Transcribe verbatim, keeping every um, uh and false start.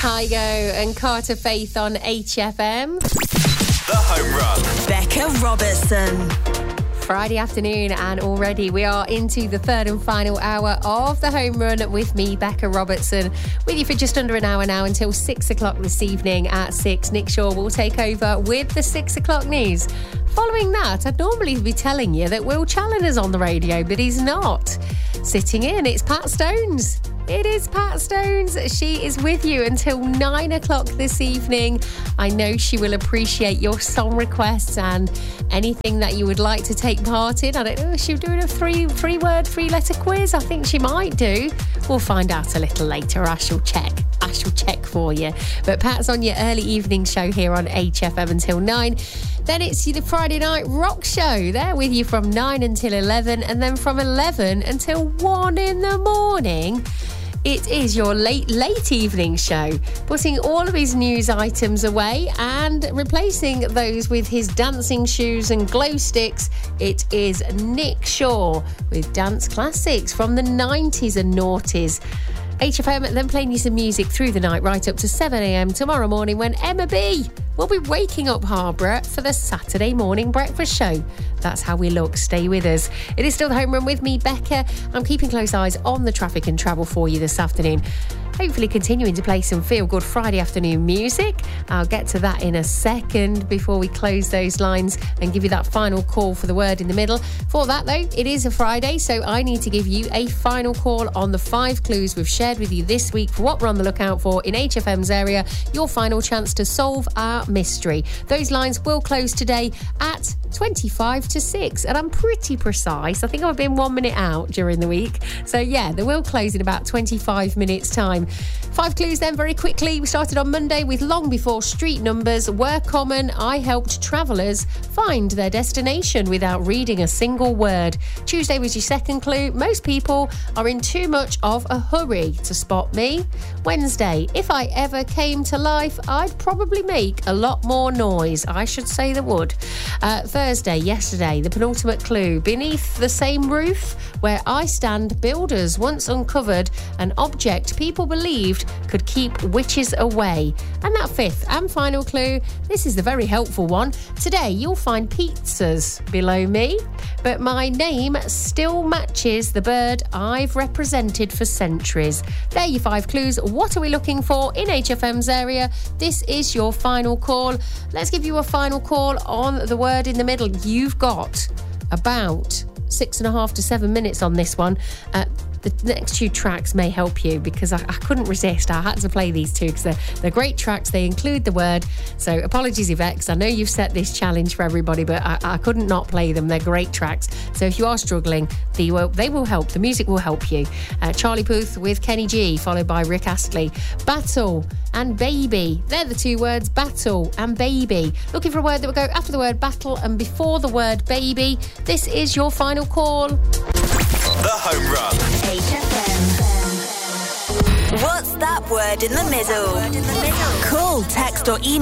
Kygo and Carter Faith on H F M. The Home Run. Becca Robertson. Friday afternoon, and already we are into the third and final hour of the Home Run with me, Becca Robertson, with you for just under an hour now until six o'clock this evening. At six, Nick Shaw will take over with the six o'clock news. Following that, I'd normally be telling you that Will Challoner's on the radio, but he's not. Sitting in, it's Pat Stones. It is Pat Stones. She is with you until nine o'clock this evening. I know she will appreciate your song requests and anything that you would like to take part in. I don't know if she's doing a three, three word, three letter quiz. I think she might do. We'll find out a little later. I shall check. I shall check for you. But Pat's on your early evening show here on H F M until nine. Then it's the Friday Night Rock Show. They're with you from nine until eleven, and then from eleven until one in the morning. It is your late, late evening show, putting all of his news items away and replacing those with his dancing shoes and glow sticks. It is Nick Shaw with dance classics from the nineties and noughties. H F M then playing you some music through the night right up to seven a.m. tomorrow morning when Emma B will be waking up Harborough for the Saturday morning breakfast show. That's how we look. Stay with us. It is still the Home Run with me, Becca. I'm keeping close eyes on the traffic and travel for you this afternoon. Hopefully continuing to play some feel-good Friday afternoon music. I'll get to that in a second before we close those lines and give you that final call for the word in the middle. For that, though, it is a Friday, so I need to give you a final call on the five clues we've shared with you this week for what we're on the lookout for in H F M's area. Your final chance to solve our mystery. Those lines will close today at twenty-five to six, and I'm pretty precise. I think I've been one minute out during the week. So, yeah, they will close in about twenty-five minutes' time. Five clues then very quickly. We started on Monday with Long Before Street Numbers were common. I helped travellers find their destination without reading a single word. Tuesday was your second clue. Most people are in too much of a hurry to spot me. Wednesday, if I ever came to life, I'd probably make a lot more noise. I should say the would. Uh, Thursday, yesterday, the penultimate clue. Beneath the same roof where I stand, builders once uncovered an object people believed could keep witches away. And that fifth and final clue, this is the very helpful one. Today you'll find pizzas below me, but my name still matches the bird I've represented for centuries. There are your five clues. What are we looking for in H F M's area? This is your final call. Let's give you a final call on the word in the middle. You've got about six and a half to seven minutes on this one. Uh, the next two tracks may help you because I, I couldn't resist. I had to play these two because they're, they're great tracks. They include the word. So apologies, Yvette. I know you've set this challenge for everybody, but I, I couldn't not play them. They're great tracks. So if you are struggling, they will, they will help. The music will help you. Uh, Charlie Puth with Kenny G, followed by Rick Astley. Battle and baby. They're the two words, battle and baby. Looking for a word that will go after the word battle and before the word baby. This is your final call. The Home Run. H F M. What's that word in the middle? Call, text or email